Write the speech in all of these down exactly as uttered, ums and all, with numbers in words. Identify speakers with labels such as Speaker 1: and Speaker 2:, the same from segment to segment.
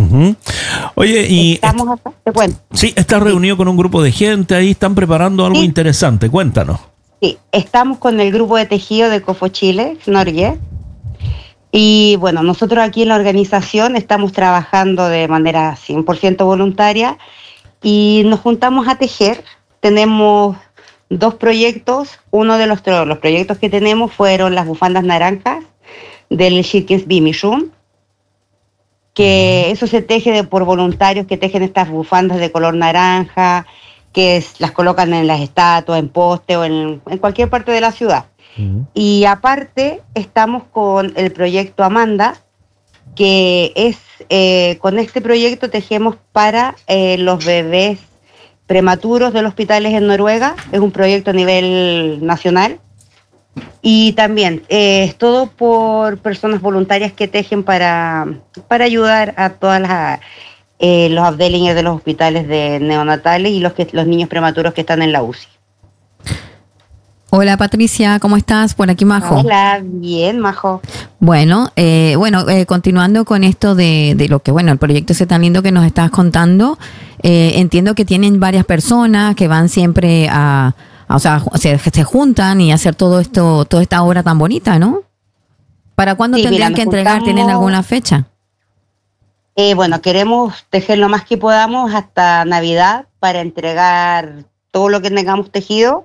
Speaker 1: Uh-huh. Oye, y...
Speaker 2: Estamos acá, te cuento.
Speaker 1: Sí, estás reunido sí. con un grupo de gente, ahí están preparando algo sí. interesante, cuéntanos.
Speaker 2: Sí, estamos con el grupo de tejido de Cofo Chile, Norgue. Y bueno, nosotros aquí en la organización estamos trabajando de manera cien por ciento voluntaria y nos juntamos a tejer. Tenemos dos proyectos. Uno de los, los proyectos que tenemos fueron las bufandas naranjas del Shirkins Bimishun, que eso se teje de, por voluntarios que tejen estas bufandas de color naranja, que es, las colocan en las estatuas, en poste o en, en cualquier parte de la ciudad. Uh-huh. Y aparte estamos con el proyecto Amanda, que es, eh, con este proyecto tejemos para eh, los bebés prematuros de los hospitales en Noruega. Es un proyecto a nivel nacional. Y también eh, es todo por personas voluntarias que tejen para, para ayudar a todas las... Eh, los abdelingers de los hospitales de neonatales y los, que, los niños prematuros que están en la U C I.
Speaker 3: Hola Patricia, ¿cómo estás? Por aquí Majo.
Speaker 2: Hola, bien Majo.
Speaker 3: Bueno, eh, bueno, eh, continuando con esto de, de lo que, bueno, el proyecto ese tan lindo que nos estás contando, eh, entiendo que tienen varias personas que van siempre a, a o sea, se, se juntan y hacer todo esto, toda esta obra tan bonita, ¿no? ¿Para cuándo sí, tendrían mira, que entregar? Juntamos... ¿Tienen alguna fecha?
Speaker 2: Eh, bueno, queremos tejer lo más que podamos hasta Navidad para entregar todo lo que tengamos tejido.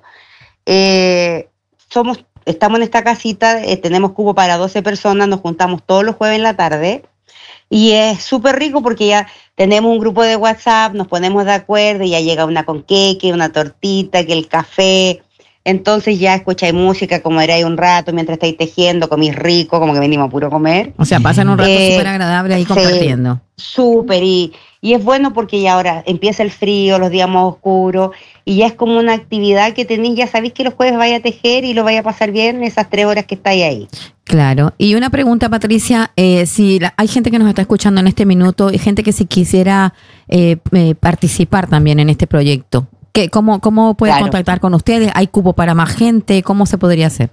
Speaker 2: Eh, somos, estamos en esta casita, eh, tenemos cubo para doce personas, nos juntamos todos los jueves en la tarde y es súper rico porque ya tenemos un grupo de WhatsApp, nos ponemos de acuerdo y ya llega una con queque, una tortita, que el café. Entonces ya escucháis música, comeréis un rato mientras estáis tejiendo, comís rico, como que venimos a puro comer.
Speaker 3: O sea, pasan un rato eh, súper agradable ahí compartiendo.
Speaker 2: Sí, súper, y, y es bueno porque ya ahora empieza el frío, los días más oscuros, y ya es como una actividad que tenéis, ya sabéis que los jueves vais a tejer y lo vais a pasar bien esas tres horas que estáis ahí.
Speaker 3: Claro, y una pregunta, Patricia, eh, si la, hay gente que nos está escuchando en este minuto y gente que si quisiera eh, eh, participar también en este proyecto, ¿Qué, cómo, ¿Cómo puede claro. contactar con ustedes? ¿Hay cupo para más gente? ¿Cómo se podría hacer?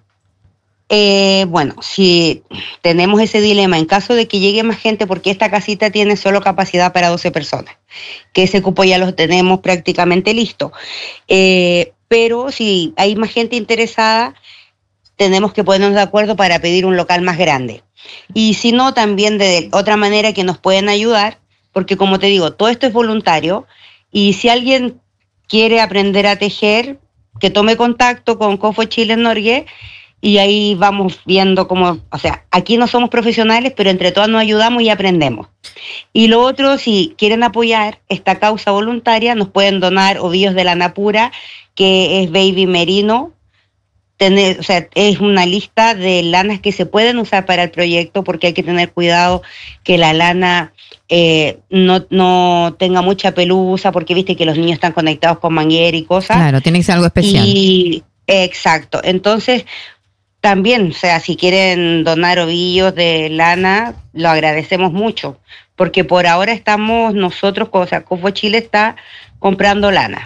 Speaker 2: Eh, bueno, si tenemos ese dilema, en caso de que llegue más gente, porque esta casita tiene solo capacidad para doce personas, que ese cupo ya lo tenemos prácticamente listo. Eh, pero si hay más gente interesada, tenemos que ponernos de acuerdo para pedir un local más grande. Y si no, también de otra manera que nos pueden ayudar, porque como te digo, todo esto es voluntario, y si alguien quiere aprender a tejer, que tome contacto con Cofo Chile Norgue y ahí vamos viendo cómo, o sea, aquí no somos profesionales, pero entre todas nos ayudamos y aprendemos. Y lo otro, si quieren apoyar esta causa voluntaria, nos pueden donar ovillos de lana pura, que es baby merino. Tener, o sea, es una lista de lanas que se pueden usar para el proyecto, porque hay que tener cuidado que la lana eh, no, no tenga mucha pelusa, porque viste que los niños están conectados con manguera y cosas.
Speaker 3: Claro, tiene que ser algo especial.
Speaker 2: Y, exacto. Entonces, también, o sea, si quieren donar ovillos de lana, lo agradecemos mucho, porque por ahora estamos nosotros, o sea, Cofo Chile está comprando lana.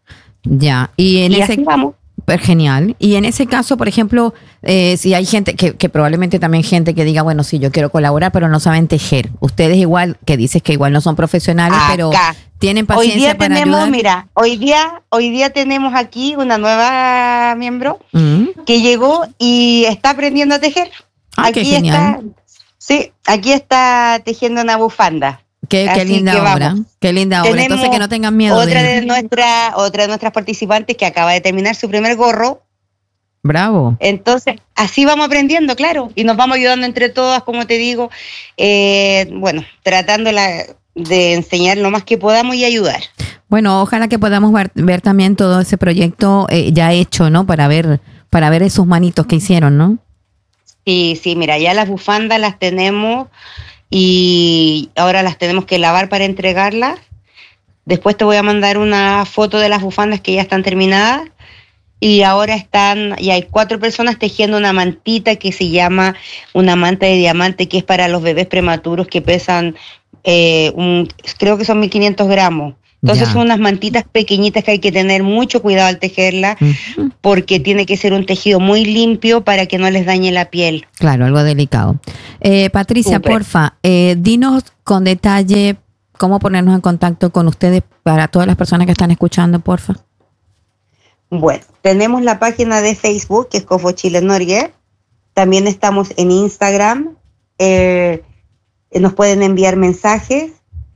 Speaker 3: Ya, y en
Speaker 2: y
Speaker 3: ese...
Speaker 2: así vamos.
Speaker 3: Genial. Y en ese caso, por ejemplo, eh, si hay gente que, que probablemente también gente que diga, bueno, sí, yo quiero colaborar, pero no saben tejer. Ustedes igual, que dices que igual no son profesionales,
Speaker 2: acá.
Speaker 3: Pero tienen paciencia
Speaker 2: hoy día
Speaker 3: para
Speaker 2: tenemos,
Speaker 3: ayudar.
Speaker 2: Mira, hoy día, hoy día tenemos aquí una nueva miembro
Speaker 3: mm.
Speaker 2: que llegó y está aprendiendo a tejer.
Speaker 3: Ah,
Speaker 2: aquí
Speaker 3: qué genial.
Speaker 2: Está, sí, aquí está tejiendo una bufanda.
Speaker 3: Qué, qué linda obra, qué linda obra. Entonces que no tengan miedo.
Speaker 2: Otra de,
Speaker 3: de
Speaker 2: nuestra, otra de nuestras participantes que acaba de terminar su primer gorro.
Speaker 3: Bravo.
Speaker 2: Entonces, así vamos aprendiendo, claro, y nos vamos ayudando entre todas, como te digo, eh, bueno, tratando la, de enseñar lo más que podamos y ayudar.
Speaker 3: Bueno, ojalá que podamos ver, ver también todo ese proyecto eh, ya hecho, ¿no? Para ver, para ver esos manitos que hicieron, ¿no?
Speaker 2: Sí, sí, mira, ya las bufandas las tenemos y ahora las tenemos que lavar para entregarlas. Después te voy a mandar una foto de las bufandas que ya están terminadas. Y ahora están, y hay cuatro personas tejiendo una mantita que se llama una manta de diamante, que es para los bebés prematuros que pesan, eh, un, creo que son mil quinientos gramos. Entonces ya. Son unas mantitas pequeñitas que hay que tener mucho cuidado al tejerla, uh-huh. porque tiene que ser un tejido muy limpio para que no les dañe la piel.
Speaker 3: Claro, algo delicado. Eh, Patricia, Super. porfa, eh, dinos con detalle cómo ponernos en contacto con ustedes para todas las personas que están escuchando, porfa.
Speaker 2: Bueno, tenemos la página de Facebook, que es Cofo Chile Norge. También estamos en Instagram. Eh, nos pueden enviar mensajes.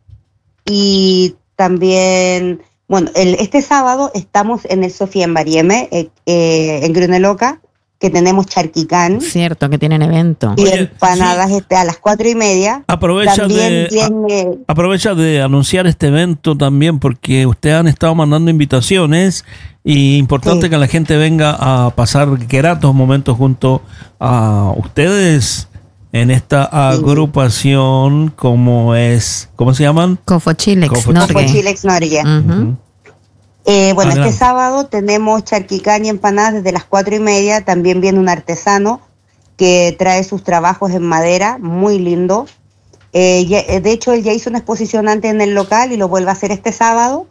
Speaker 2: Y también, bueno, el, este sábado estamos en el Sofía en Barieme, eh, eh, en Gruneloca, que tenemos charquicán.
Speaker 3: Cierto, que tienen evento.
Speaker 2: Y
Speaker 1: Oye,
Speaker 2: empanadas
Speaker 1: sí.
Speaker 2: este, a las cuatro y media.
Speaker 1: Aprovecha
Speaker 2: También
Speaker 1: de,
Speaker 2: viene,
Speaker 1: a- aprovecha de anunciar este evento también, porque ustedes han estado mandando invitaciones y importante
Speaker 2: Sí.
Speaker 1: que la gente venga a pasar gratos momentos junto a ustedes en esta agrupación, como es, ¿cómo se llaman?
Speaker 3: Cofo Chilex,
Speaker 1: Cofo
Speaker 3: Norge.
Speaker 2: Cofo Chilex Norge.
Speaker 3: Ujú.
Speaker 1: Ujú.
Speaker 2: Eh, bueno,
Speaker 1: Adelante.
Speaker 2: este sábado tenemos charquicán y empanadas desde las cuatro y media. También viene un artesano que trae sus trabajos en madera, muy lindo. Eh, ya- eh, de hecho, él ya hizo una exposición antes en el local y lo vuelve a hacer este sábado.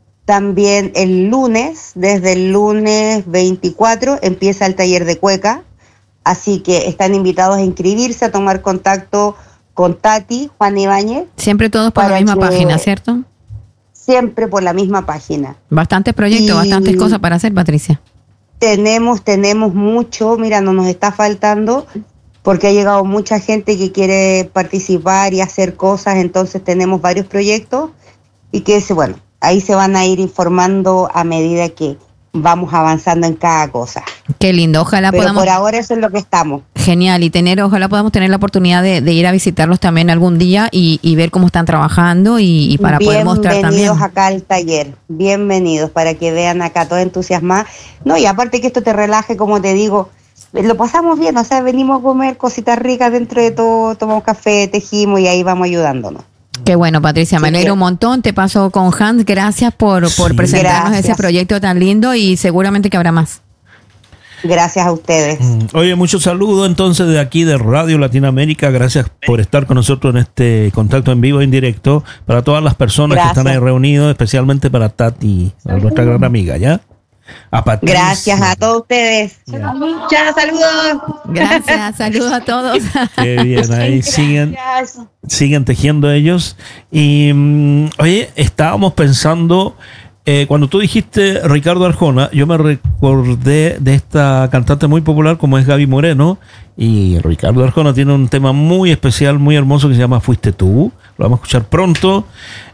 Speaker 2: También el lunes, desde el lunes veinticuatro, empieza el taller de cueca. Así que están invitados a inscribirse, a tomar contacto con Tati, Juan Ibáñez,
Speaker 3: Siempre todos por la
Speaker 2: Para
Speaker 3: misma
Speaker 2: que-
Speaker 3: página, ¿cierto?
Speaker 2: siempre por la misma página.
Speaker 3: Bastantes proyectos,
Speaker 2: Y-
Speaker 3: bastantes cosas para hacer, Patricia.
Speaker 2: Tenemos, tenemos mucho, mira, no nos está faltando porque ha llegado mucha gente que quiere participar y hacer cosas, entonces tenemos varios proyectos y que, se- bueno, ahí se van a ir informando a medida que vamos avanzando en cada cosa.
Speaker 3: Qué lindo, ojalá
Speaker 2: Pero
Speaker 3: podamos...
Speaker 2: por ahora eso es lo que estamos.
Speaker 3: Genial, y tener, ojalá podamos tener la oportunidad de, de ir a visitarlos también algún día y, y ver cómo están trabajando y, y para poder mostrar también.
Speaker 2: Bienvenidos acá al taller, bienvenidos para que vean acá todo entusiasmados. No, y aparte que esto te relaje, como te digo, lo pasamos bien, o sea, venimos a comer cositas ricas dentro de todo, tomamos café, tejimos y ahí vamos ayudándonos.
Speaker 3: Qué bueno, Patricia, me
Speaker 2: Sí,
Speaker 3: alegro
Speaker 2: que-
Speaker 3: un montón. Te paso con Hans, gracias por, por
Speaker 1: Sí.
Speaker 3: presentarnos
Speaker 2: Gracias.
Speaker 3: ese proyecto tan lindo y seguramente que habrá más.
Speaker 2: Gracias a ustedes.
Speaker 1: Mm, Oye, muchos saludos entonces de aquí de Radio Latinoamérica. Gracias por estar con nosotros en este contacto en vivo e en directo. Para todas las personas
Speaker 2: Gracias.
Speaker 1: que están ahí reunidos, especialmente para Tati, a nuestra gran amiga, ¿ya? A Patricia.
Speaker 2: Gracias a todos ustedes.
Speaker 1: Ya.
Speaker 2: Chao, saludos.
Speaker 3: Gracias, saludos a todos.
Speaker 1: Qué bien, ahí siguen,
Speaker 2: Gracias.
Speaker 1: siguen tejiendo ellos. Y, mm, oye, estábamos pensando, eh, cuando tú dijiste Ricardo Arjona, yo me recordé de esta cantante muy popular como es Gaby Moreno. Y Ricardo Arjona tiene un tema muy especial, muy hermoso que se llama Fuiste tú. Lo vamos a escuchar pronto.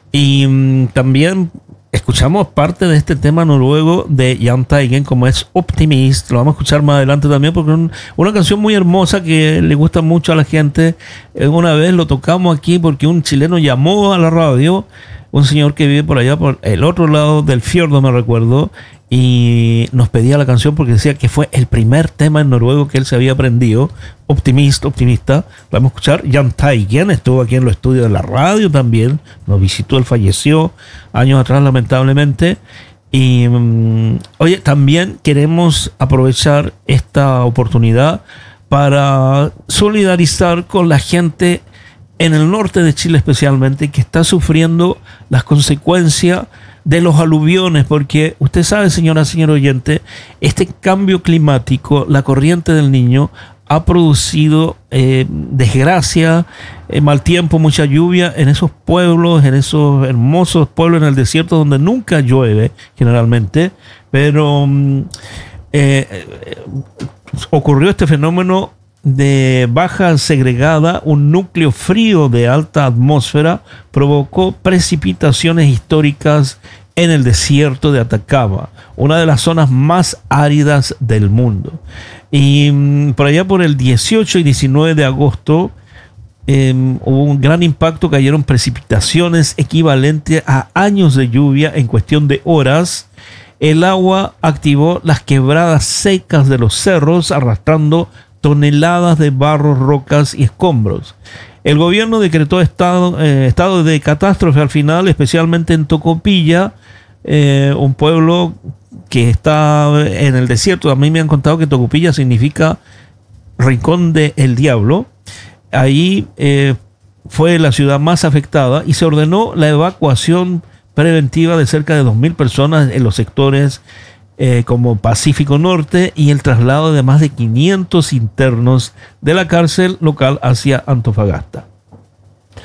Speaker 1: Y mm, también escuchamos parte de este tema noruego de Jahn Teigen, como es Optimist. Lo vamos a escuchar más adelante también porque es un- una canción muy hermosa que le gusta mucho a la gente. Eh, Una vez lo tocamos aquí porque un chileno llamó a la radio, un señor que vive por allá, por el otro lado del fiordo, me recuerdo, y nos pedía la canción porque decía que fue el primer tema en noruego que él se había aprendido. Optimist, optimista. Lo vamos a escuchar. Jahn Teigen estuvo aquí en los estudios de la radio también. Nos visitó, él falleció años atrás, lamentablemente. Y mm, oye, también queremos aprovechar esta oportunidad para solidarizar con la gente en el norte de Chile especialmente, que está sufriendo las consecuencias de los aluviones, porque usted sabe, señora, señor oyente, este cambio climático, la corriente del Niño, ha producido eh, desgracia, eh, mal tiempo, mucha lluvia en esos pueblos, en esos hermosos pueblos en el desierto donde nunca llueve generalmente, pero mm, eh, eh, ocurrió este fenómeno de baja segregada, un núcleo frío de alta atmósfera provocó precipitaciones históricas en el desierto de Atacama, una de las zonas más áridas del mundo. Y mm, por allá por el dieciocho y diecinueve de agosto eh, hubo un gran impacto, cayeron precipitaciones equivalentes a años de lluvia en cuestión de horas. El agua activó las quebradas secas de los cerros, arrastrando toneladas de barro, rocas y escombros. El gobierno decretó estado, eh, estado de catástrofe al final, especialmente en Tocopilla, eh, un pueblo que está en el desierto. A mí me han contado que Tocopilla significa rincón del diablo. Ahí eh, fue la ciudad más afectada y se ordenó la evacuación preventiva de cerca de dos mil personas en los sectores Eh, como Pacífico Norte y el traslado de más de quinientos internos de la cárcel local hacia Antofagasta.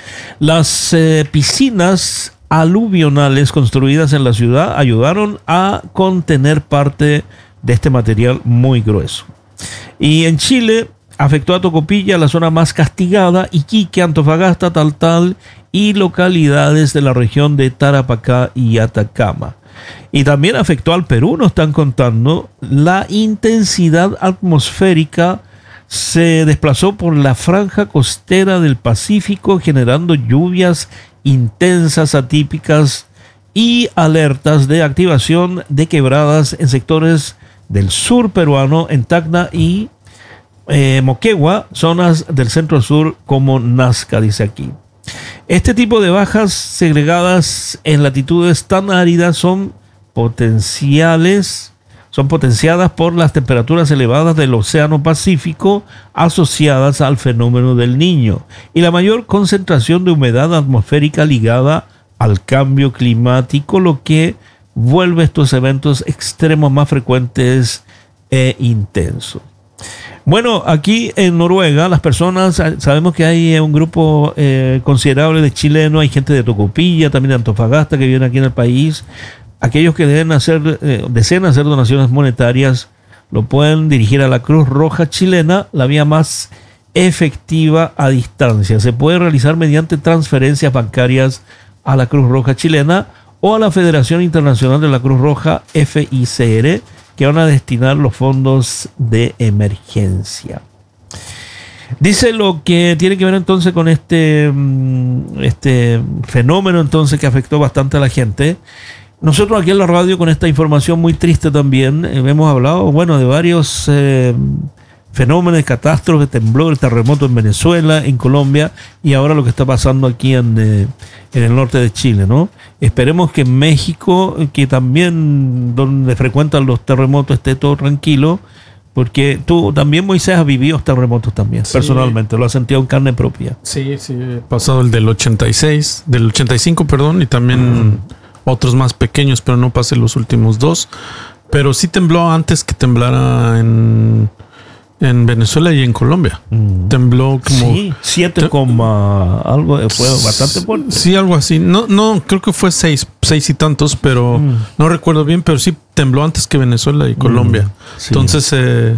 Speaker 1: Las eh, piscinas aluvionales construidas en la ciudad ayudaron a contener parte de este material muy grueso. Y en Chile afectó a Tocopilla, la zona más castigada, Iquique, Antofagasta, Taltal y localidades de la región de Tarapacá y Atacama. Y también afectó al Perú, nos están contando. La intensidad atmosférica se desplazó por la franja costera del Pacífico, generando lluvias intensas, atípicas y alertas de activación de quebradas en sectores del sur peruano, en Tacna y eh, Moquegua, zonas del centro sur como Nazca, dice aquí. Este tipo de bajas segregadas en latitudes tan áridas son potenciales, son potenciadas por las temperaturas elevadas del Océano Pacífico asociadas al fenómeno del Niño y la mayor concentración de humedad atmosférica ligada al cambio climático, lo que vuelve estos eventos extremos más frecuentes e intensos. Bueno, aquí en Noruega las personas, sabemos que hay un grupo eh, considerable de chilenos, hay gente de Tocopilla, también de Antofagasta que viven aquí en el país. Aquellos que deben hacer, eh, deseen hacer donaciones monetarias lo pueden dirigir a la Cruz Roja chilena, la vía más efectiva a distancia. Se puede realizar mediante transferencias bancarias a la Cruz Roja chilena o a la Federación Internacional de la Cruz Roja, F I C R, que van a destinar los fondos de emergencia. Dice lo que tiene que ver entonces con este, este fenómeno entonces que afectó bastante a la gente. Nosotros aquí en la radio con esta información muy triste también eh, hemos hablado, bueno, de varios eh, fenómenos, catástrofes, temblores, terremotos en Venezuela, en Colombia y ahora lo que está pasando aquí en, eh, en el norte de Chile, ¿no? Esperemos que en México, que también donde frecuentan los terremotos, esté todo tranquilo, porque tú también, Moisés, has vivido terremotos también, sí, personalmente, lo has sentido en carne propia.
Speaker 4: Sí, sí, he pasado el del ochenta y seis, del ochenta y cinco, perdón, y también mm. otros más pequeños, pero no pasé los últimos dos. Pero sí tembló antes que temblara en... en Venezuela y en Colombia. Mm. Tembló como...
Speaker 1: Sí, siete coma algo, fue bastante fuerte.
Speaker 4: Sí, algo así. No, no, creo que fue seis, seis y tantos, pero mm. no recuerdo bien, pero sí tembló antes que Venezuela y Colombia. Mm, sí. Entonces, eh,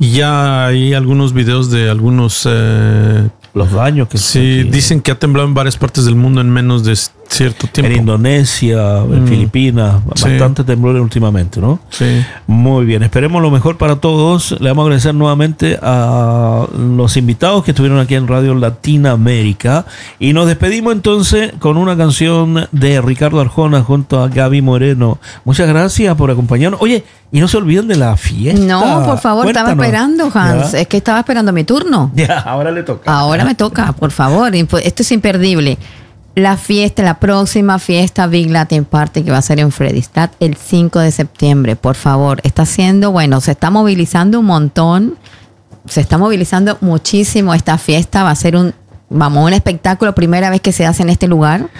Speaker 4: ya hay algunos videos de algunos... Eh,
Speaker 1: los daños que
Speaker 4: sí, dicen que ha temblado en varias partes del mundo en menos de cierto tiempo.
Speaker 1: En Indonesia, en mm. Filipinas, sí. bastante temblor últimamente, ¿no?
Speaker 4: Sí.
Speaker 1: Muy bien, esperemos lo mejor para todos. Le vamos a agradecer nuevamente a los invitados que estuvieron aquí en Radio Latinoamérica y nos despedimos entonces con una canción de Ricardo Arjona junto a Gaby Moreno. Muchas gracias por acompañarnos. Oye, y no se olviden de la fiesta.
Speaker 3: No, por favor,
Speaker 1: Cuéntanos.
Speaker 3: Estaba esperando, Hans. Ya. Es que estaba esperando mi turno.
Speaker 1: Ya, ahora le toca.
Speaker 3: Ahora me toca, por favor. Esto es imperdible. La fiesta, la próxima fiesta Big Latin Party que va a ser en Fredrikstad el cinco de septiembre. Por favor, está haciendo, bueno, se está movilizando un montón. Se está movilizando muchísimo esta fiesta. Va a ser un, vamos, un espectáculo. Primera vez que se hace en este lugar.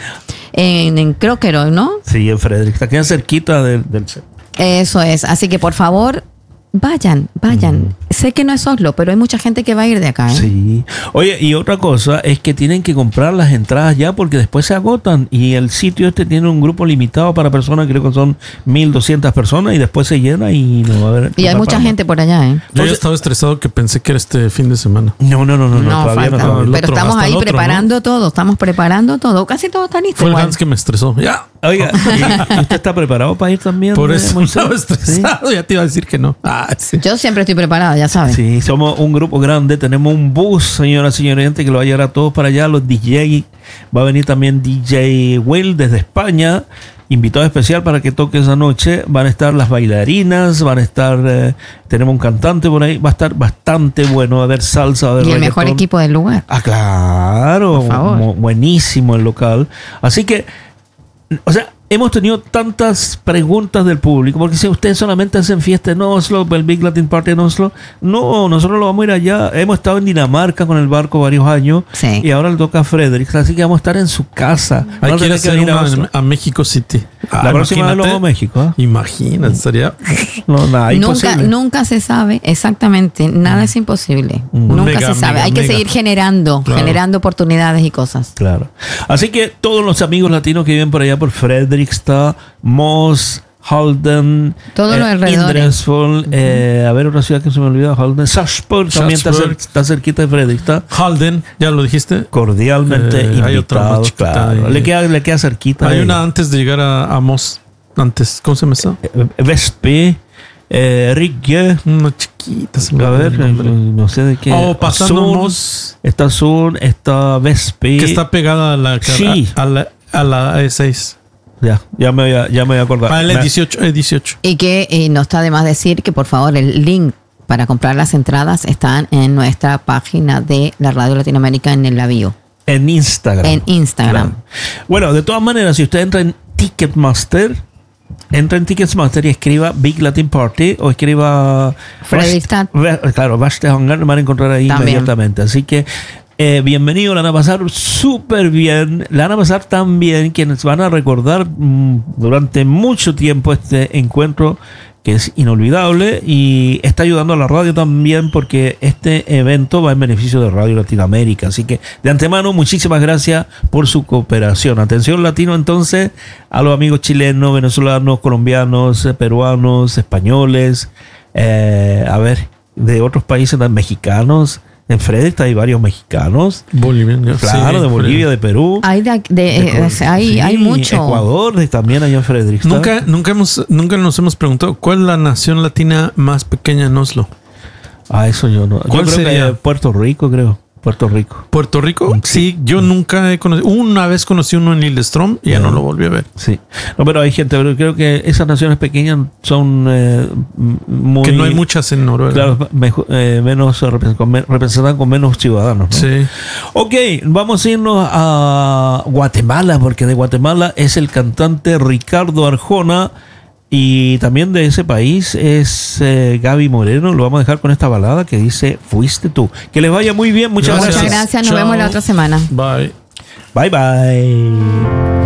Speaker 3: En, en Krokeroy, ¿no?
Speaker 1: Sí, en Fredrikstad, queda cerquita del, del...
Speaker 3: Eso es. Así que por favor, vayan, vayan. Mm. Sé que no es Oslo, pero hay mucha gente que va a ir de acá, ¿eh?
Speaker 1: Sí. Oye, y otra cosa es que tienen que comprar las entradas ya porque después se agotan y el sitio este tiene un grupo limitado para personas, creo que son mil doscientas personas y después se llena y no va a haber...
Speaker 3: Y hay mucha gente por allá, ¿eh?
Speaker 4: Yo ya estaba estresado que pensé que era este fin de semana.
Speaker 1: No, no, no, no, no,
Speaker 3: no
Speaker 1: todavía
Speaker 3: falta.
Speaker 1: no.
Speaker 3: Pero
Speaker 4: otro,
Speaker 3: estamos ahí
Speaker 4: otro,
Speaker 3: preparando
Speaker 4: ¿no?
Speaker 3: todo, estamos preparando todo. Casi todo está listo.
Speaker 4: Fue el
Speaker 3: igual.
Speaker 4: Hans que me estresó. Ya.
Speaker 1: Oiga, ¿y usted está preparado para ir también?
Speaker 4: Por eso
Speaker 1: Moisés?
Speaker 4: estaba estresado, ¿sí? Ya te iba a decir que no. Ah, sí.
Speaker 3: Yo siempre estoy preparada, ya sabes.
Speaker 1: Sí, somos un grupo grande, tenemos un bus, señoras y señores, gente que lo va a llevar a todos para allá, los D J, va a venir también D J Will desde España, invitado especial para que toque esa noche, van a estar las bailarinas, van a estar, eh, tenemos un cantante por ahí, va a estar bastante bueno, va a haber salsa, va a haber
Speaker 3: Y el
Speaker 1: reggaetón.
Speaker 3: mejor equipo del lugar.
Speaker 1: Ah, claro,
Speaker 3: Por favor.
Speaker 1: bu- buenísimo el local, así que, o sea, hemos tenido tantas preguntas del público, porque si ustedes solamente hacen fiesta en Oslo, el Big Latin Party en Oslo, no, nosotros lo vamos a ir allá. Hemos estado en Dinamarca con el barco varios años,
Speaker 3: Sí.
Speaker 1: y ahora le toca a Frederick, así que vamos a estar en su casa.
Speaker 4: Hay
Speaker 1: Vamos
Speaker 4: que ir a
Speaker 1: tener
Speaker 4: hacer
Speaker 1: venir a
Speaker 4: una
Speaker 1: Oslo.
Speaker 4: en- a México City. Ah,
Speaker 1: la próxima vez
Speaker 4: imagínate.
Speaker 1: luego México. ¿eh?
Speaker 4: Imagínate, estaría
Speaker 1: No, nada,
Speaker 3: Nunca,
Speaker 1: imposible.
Speaker 3: nunca se sabe, exactamente, nada es imposible.
Speaker 1: Mm.
Speaker 3: Nunca
Speaker 4: Mega,
Speaker 3: se sabe.
Speaker 4: mega,
Speaker 3: Hay que
Speaker 4: mega.
Speaker 3: seguir generando,
Speaker 4: Claro.
Speaker 3: generando oportunidades y cosas.
Speaker 1: Claro. Así que todos los amigos latinos que viven por allá por Fredrikstad, Moss, Halden,
Speaker 3: Todos los alrededores.
Speaker 1: Indresfall, eh, a ver otra ciudad que se me olvidó, Halden, Sarpsborg también está, cer-
Speaker 4: Sarpsborg.
Speaker 1: está cerquita de Fredrikstad.
Speaker 4: Halden, ya lo dijiste.
Speaker 1: Cordialmente
Speaker 4: Eh, hay otra más
Speaker 1: invitados,
Speaker 4: chiquita
Speaker 1: claro.
Speaker 4: ahí.
Speaker 1: Le queda, le queda cerquita.
Speaker 4: Hay
Speaker 1: de-
Speaker 4: una antes de llegar a, a Moss. Antes, ¿cómo se llama esa?
Speaker 1: eh, Vestby, eh, Rigge,
Speaker 4: Una chiquita. Se me
Speaker 1: a ver,
Speaker 4: olvidó el nombre.
Speaker 1: eh, no sé de qué.
Speaker 4: Oh, pasando
Speaker 1: Sun,
Speaker 4: Moss,
Speaker 1: Está Sun, está Vestby.
Speaker 4: que está pegada a la,
Speaker 1: Sí.
Speaker 4: a, a la, a la E seis.
Speaker 1: Ya, ya me voy a, ya me voy a acordar.
Speaker 4: Ah, el
Speaker 1: Me-
Speaker 4: E dieciocho. E dieciocho.
Speaker 3: Y que eh, no está de más decir que por favor el link para comprar las entradas están en nuestra página de la Radio Latinoamérica en el bio,
Speaker 1: En Instagram.
Speaker 3: en Instagram.
Speaker 1: Claro. Bueno, de todas maneras, si usted entra en Ticketmaster, entra en Ticketmaster y escriba Big Latin Party o escriba
Speaker 3: Fredrikstad.
Speaker 1: Vast- Claro, Vastehangar, van a encontrar ahí
Speaker 3: También.
Speaker 1: inmediatamente. Así que eh, bienvenido, la van a pasar súper bien. La van a pasar tan bien quienes van a recordar mm, durante mucho tiempo este encuentro que es inolvidable y está ayudando a la radio también porque este evento va en beneficio de Radio Latinoamérica. Así que de antemano, muchísimas gracias por su cooperación. Atención latino entonces a los amigos chilenos, venezolanos, colombianos, eh, peruanos, españoles, eh, a ver, de otros países, también mexicanos. En Fredrikstad hay varios mexicanos.
Speaker 4: Boliviano.
Speaker 1: Claro,
Speaker 4: sí,
Speaker 1: de Bolivia, de Perú.
Speaker 3: Hay, de, de-
Speaker 1: de
Speaker 3: eh,
Speaker 1: Col-
Speaker 3: hay,
Speaker 1: sí,
Speaker 3: hay mucho.
Speaker 1: Ecuador de- también allá en Fredrikstad.
Speaker 4: Nunca, nunca, hemos, nunca nos hemos preguntado cuál es la nación latina más pequeña en Oslo.
Speaker 1: Ah, eso yo no. Yo
Speaker 4: ¿Cuál
Speaker 1: creo
Speaker 4: sería?
Speaker 1: que Puerto Rico, creo. Puerto Rico.
Speaker 4: ¿Puerto Rico?
Speaker 1: Sí.
Speaker 4: Sí, yo nunca he conocido. Una vez conocí uno en Lillestrøm y ya no lo volví a ver.
Speaker 1: Sí. No, pero hay gente, pero creo que esas naciones pequeñas son eh, m- muy...
Speaker 4: Que no hay muchas en Noruega.
Speaker 1: Claro, mejo- eh, menos represent- con me- representan con menos ciudadanos, ¿no?
Speaker 4: Sí.
Speaker 1: Ok, vamos a irnos a Guatemala, porque de Guatemala es el cantante Ricardo Arjona y también de ese país es eh, Gaby Moreno. Lo vamos a dejar con esta balada que dice Fuiste tú. Que les vaya muy bien, muchas
Speaker 4: Gracias.
Speaker 1: gracias.
Speaker 3: Muchas gracias, nos
Speaker 4: Chao.
Speaker 3: vemos la otra semana.
Speaker 4: Bye.
Speaker 1: Bye bye.